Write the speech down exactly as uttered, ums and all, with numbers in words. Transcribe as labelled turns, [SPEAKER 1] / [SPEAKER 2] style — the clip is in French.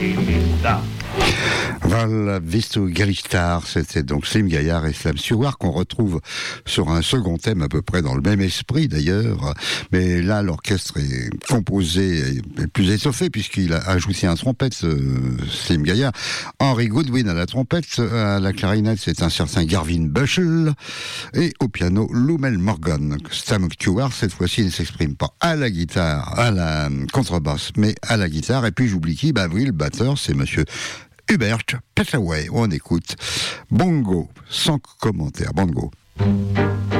[SPEAKER 1] Galista.
[SPEAKER 2] Voilà, Visto Galistar, c'était donc Slim Gaillard et Slam Stewart qu'on retrouve sur un second thème à peu près dans le même esprit d'ailleurs, mais là l'orchestre est composé et plus étoffé puisqu'il a ajouté un trompette, euh, Slim Gaillard, Henry Goodwin à la trompette, à la clarinette c'est un certain Garvin Bushell et au piano Lumel Morgan. Slam Stewart cette fois-ci ne s'exprime pas à la guitare, à la contrebasse, mais à la guitare et puis j'oublie qui, bah oui le batteur c'est monsieur Hubert Petaway. On écoute Bongo, sans commentaire. Bongo.